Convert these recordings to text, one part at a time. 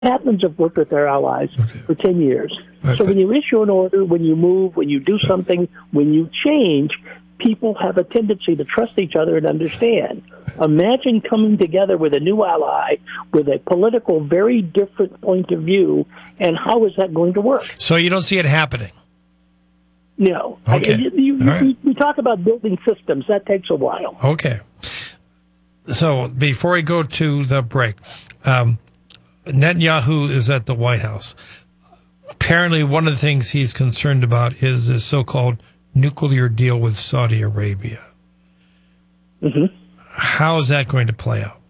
Catlins have worked with their allies for 10 years. So when you issue an order, when you move, when you do something, when you change, people have a tendency to trust each other and understand. Imagine coming together with a new ally with a political, very different point of view, and how is that going to work? So you don't see it happening? No. Okay. We talk about building systems. That takes a while. Okay. So before we go to the break, Netanyahu is at the White House. Apparently, one of the things he's concerned about is this so-called nuclear deal with Saudi Arabia. Mm-hmm. How is that going to play out?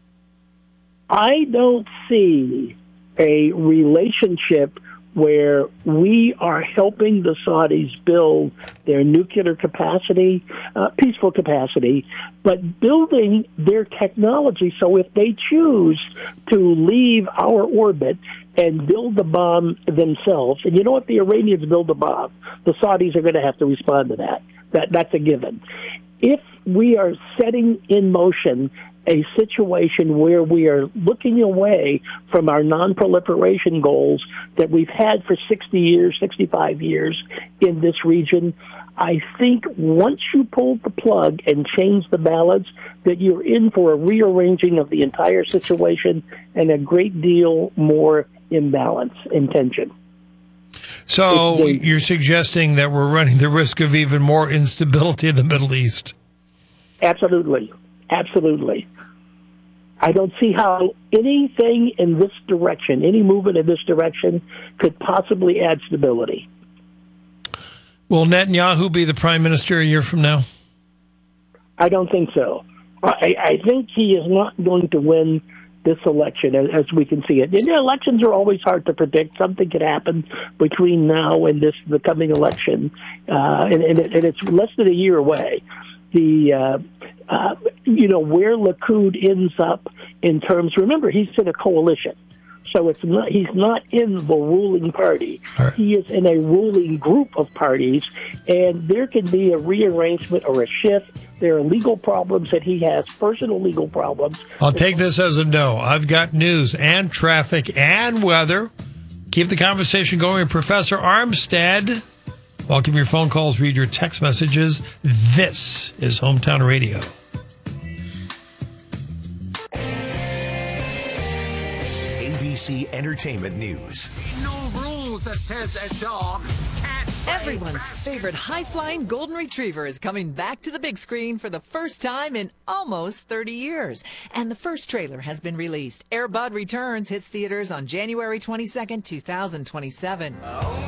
I don't see a relationship where we are helping the Saudis build their nuclear capacity, peaceful capacity, but building their technology so if they choose to leave our orbit and build the bomb themselves, and you know what, the Iranians build a bomb, the Saudis are going to have to respond to that. That's a given. If we are setting in motion a situation where we are looking away from our non-proliferation goals that we've had for 60 years, 65 years in this region, I think once you pull the plug and change the balance, that you're in for a rearranging of the entire situation and a great deal more imbalance and tension. So you're suggesting that we're running the risk of even more instability in the Middle East? Absolutely. Absolutely. I don't see how anything in this direction, any movement in this direction, could possibly add stability. Will Netanyahu be the prime minister a year from now? I don't think so. I think he is not going to win this election as we can see it. And elections are always hard to predict. Something could happen between now and the coming election, and it's less than a year away. Where Likud ends up in terms, remember, he's in a coalition. So he's not in the ruling party. Right. He is in a ruling group of parties, and there can be a rearrangement or a shift. There are legal problems that he has, personal legal problems. I'll take this as a no. I've got news and traffic and weather. Keep the conversation going with Professor Armstead. Welcome your phone calls, read your text messages. This is Hometown Radio. ABC Entertainment News. No rules that says a dog can't. Everyone's favorite high-flying golden retriever is coming back to the big screen for the first time in almost 30 years. And the first trailer has been released. Air Bud Returns hits theaters on January 22nd, 2027.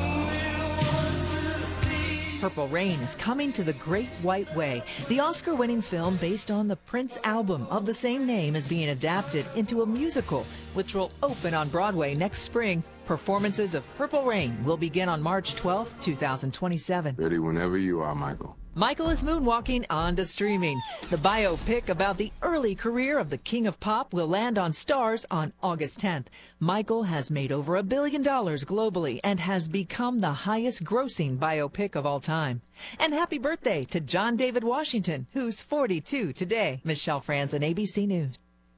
Purple Rain is coming to the Great White Way. The Oscar-winning film based on the Prince album of the same name is being adapted into a musical, which will open on Broadway next spring. Performances of Purple Rain will begin on March 12th, 2027. Ready whenever you are, Michael. Michael is moonwalking onto streaming. The biopic about the early career of the King of Pop will land on Stars on August 10th. Michael has made over $1 billion globally and has become the highest grossing biopic of all time. And happy birthday to John David Washington, who's 42 today. Michelle Franzen, ABC News.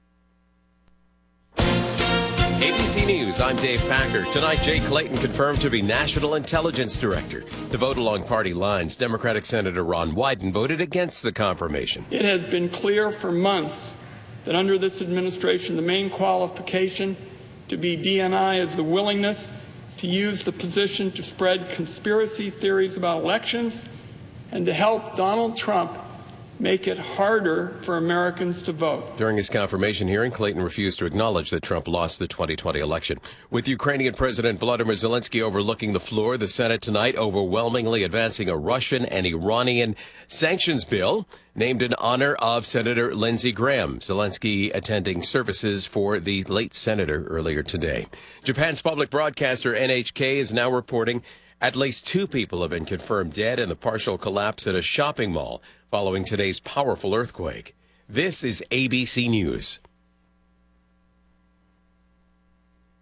ABC News, I'm Dave Packer. Tonight, Jay Clayton confirmed to be National Intelligence Director. To vote along party lines, Democratic Senator Ron Wyden voted against the confirmation. It has been clear for months that under this administration, the main qualification to be DNI is the willingness to use the position to spread conspiracy theories about elections and to help Donald Trump make it harder for Americans to vote. During his confirmation hearing, Clayton refused to acknowledge that Trump lost the 2020 election. With Ukrainian President Volodymyr Zelensky overlooking the floor, the Senate tonight overwhelmingly advancing a Russian and Iranian sanctions bill named in honor of Senator Lindsey Graham. Zelensky attending services for the late senator earlier today. Japan's public broadcaster NHK is now reporting at least 2 people have been confirmed dead in the partial collapse at a shopping mall following today's powerful earthquake. This is ABC News.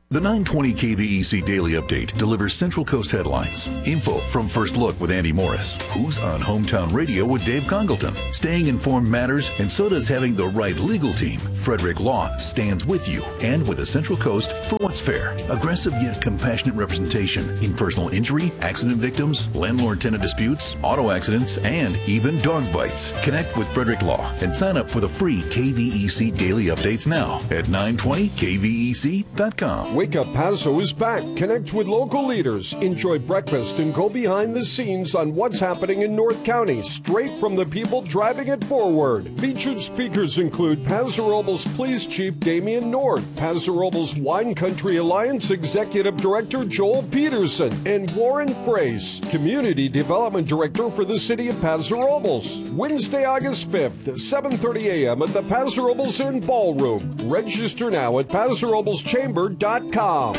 The 920 KVEC Daily Update delivers Central Coast headlines, info from First Look with Andy Morris, who's on Hometown Radio with Dave Congleton. Staying informed matters, and so does having the right legal team. Frederick Law stands with you and with the Central Coast for what's fair. Aggressive yet compassionate representation in personal injury, accident victims, landlord-tenant disputes, auto accidents, and even dog bites. Connect with Frederick Law and sign up for the free KVEC Daily Updates now at 920kvec.com. Wake Up Paso is back. Connect with local leaders, enjoy breakfast, and go behind the scenes on what's happening in North County, straight from the people driving it forward. Featured speakers include Paso Robles Police Chief Damian Nord, Paso Robles Wine Country Alliance Executive Director Joel Peterson, and Warren Frace, Community Development Director for the City of Paso Robles. Wednesday, August 5th, 7:30 a.m. at the Paso Robles Inn Ballroom. Register now at PasoRoblesChamber.com.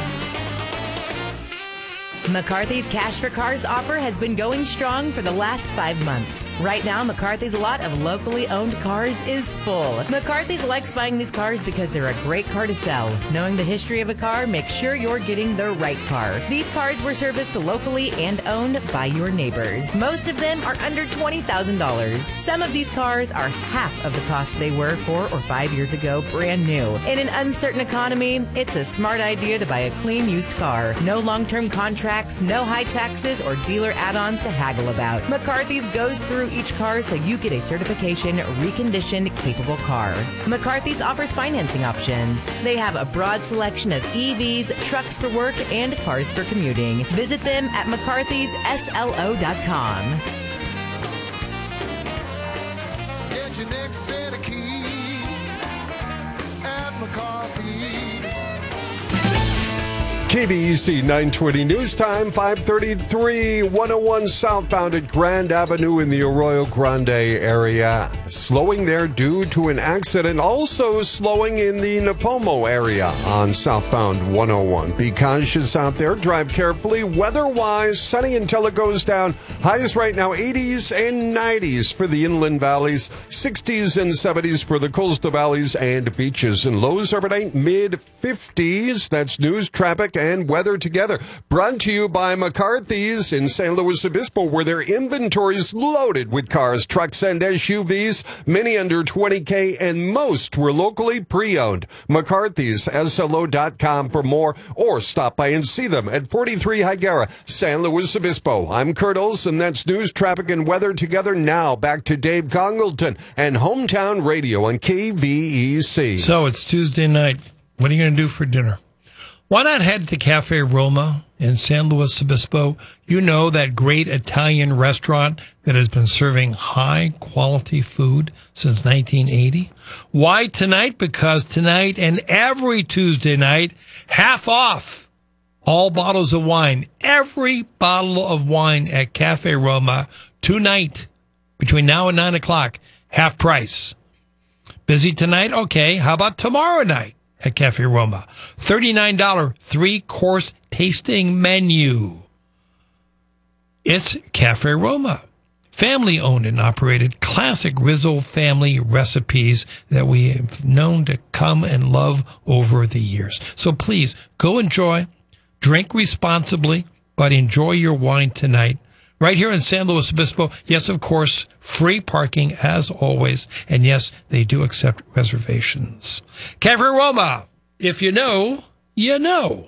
McCarthy's Cash for Cars offer has been going strong for the last 5 months. Right now, McCarthy's lot of locally owned cars is full. McCarthy's likes buying these cars because they're a great car to sell. Knowing the history of a car, make sure you're getting the right car. These cars were serviced locally and owned by your neighbors. Most of them are under $20,000. Some of these cars are half of the cost they were 4 or 5 years ago, brand new. In an uncertain economy, it's a smart idea to buy a clean used car. No long-term contracts, no high taxes or dealer add-ons to haggle about. McCarthy's goes through each car so you get a certification reconditioned capable car. McCarthy's offers financing options. They have a broad selection of EVs, trucks for work, and cars for commuting. Visit them at McCarthy'sSLO.com. Get your next set of keys at McCarthy's. KVEC 920 News Time, 5:33, 101 southbound at Grand Avenue in the Arroyo Grande area. Slowing there due to an accident. Also slowing in the Napomo area on southbound 101. Be cautious out there. Drive carefully. Weather-wise, sunny until it goes down. Highs right now 80s and 90s for the inland valleys. 60s and 70s for the coastal valleys and beaches. And lows overnight mid-50s. That's news, traffic, and weather together. Brought to you by McCarthy's in San Luis Obispo, where their inventory is loaded with cars, trucks, and SUVs, many under $20K, and most were locally pre-owned. McCarthy's, SLO.com for more, or stop by and see them at 43 Higuera, San Luis Obispo. I'm Kurt Olson. That's news, traffic, and weather together. Now back to Dave Congleton and Hometown Radio on KVEC. So it's Tuesday night. What are you going to do for dinner? Why not head to Cafe Roma in San Luis Obispo? You know, that great Italian restaurant that has been serving high-quality food since 1980. Why tonight? Because tonight and every Tuesday night, half off all bottles of wine. Every bottle of wine at Cafe Roma tonight, between now and 9 o'clock, half price. Busy tonight? Okay. How about tomorrow night? At Cafe Roma, $39 3-course tasting menu. It's Cafe Roma. Family owned and operated classic Rizzo family recipes that we have known to come and love over the years. So please go enjoy, drink responsibly, but enjoy your wine tonight. Right here in San Luis Obispo. Yes, of course, free parking as always. And yes, they do accept reservations. Cafe Roma. If you know, you know.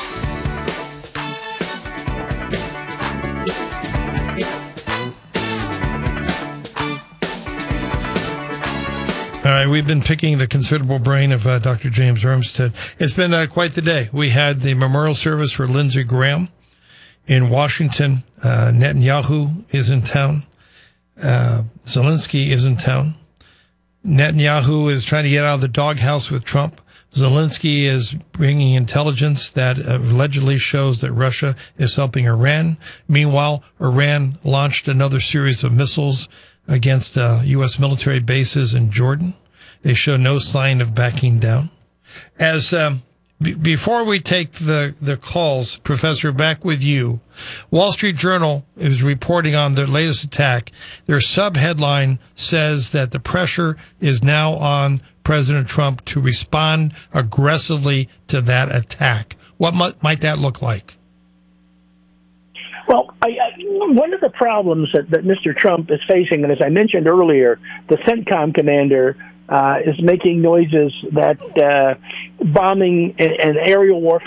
All right, we've been picking the considerable brain of Dr. James Armstead. It's been quite the day. We had the memorial service for Lindsey Graham in Washington. Netanyahu is in town. Zelensky is in town. Netanyahu is trying to get out of the doghouse with Trump. Zelensky is bringing intelligence that allegedly shows that Russia is helping Iran. Meanwhile, Iran launched another series of missiles against U.S. military bases in Jordan. They show no sign of backing down. As Before we take the calls, Professor, back with you. Wall Street Journal is reporting on the latest attack. Their sub-headline says that the pressure is now on President Trump to respond aggressively to that attack. What might that look like? Well, one of the problems that Mr. Trump is facing, and as I mentioned earlier, the CENTCOM commander is making noises that bombing and aerial warfare